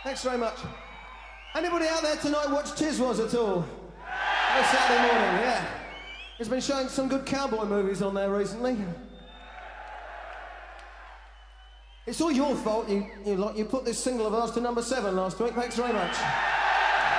Thanks very much. Anybody out there tonight watch Tiswas at all? On Saturday morning, yeah. He's been showing some good cowboy movies on there recently. It's all your fault. You put this single of ours to number 7 last week. Thanks very much.